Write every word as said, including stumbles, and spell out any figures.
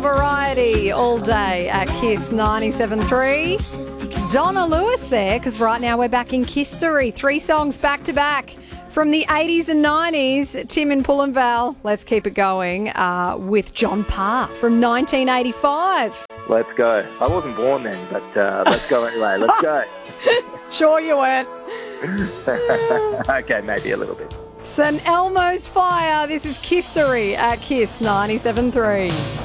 variety all day at Kiss ninety-seven three. Donna Lewis there, because right now we're back in Kistery. Three songs back to back from the eighties and nineties. Tim and Pullenval, let's keep it going uh, with John Parr from nineteen eighty-five. Let's go. I wasn't born then, but uh, let's go anyway. Let's go. Sure you weren't. Okay, maybe a little bit. Saint Elmo's Fire. This is Kistery at Kiss ninety-seven three.